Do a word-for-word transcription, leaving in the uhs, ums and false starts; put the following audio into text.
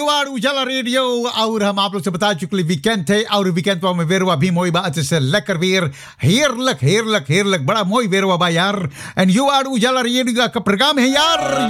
you आर उजाला radio और हम आप लोग से बता चुके वीकेंड थे और वीकेंड पर में वेरवा भी मोई बात से लेकर वीर हेरलक हेरलक हेरलक बड़ा मोई वेरवा बा यार एंड यू आर उजाला रेडियो का प्रोग्राम है यार